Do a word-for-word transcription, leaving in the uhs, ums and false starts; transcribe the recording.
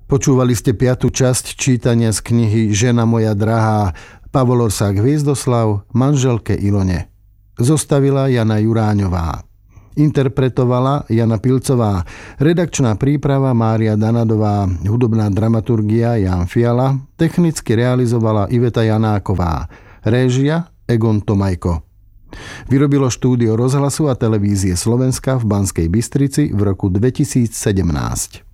Počúvali ste piatu časť čítania z knihy Žena moja drahá Pavol Orsák Hviezdoslav manželke Ilone. Zostavila Jana Juráňová. Interpretovala Jana Pilcová. Redakčná príprava Mária Danadová. Hudobná dramaturgia Jan Fiala. Technicky realizovala Iveta Janáková. Réžia Egon Tomajko. Vyrobilo štúdio rozhlasu a televízie Slovenska v Banskej Bystrici v roku dvetisícsedemnásť.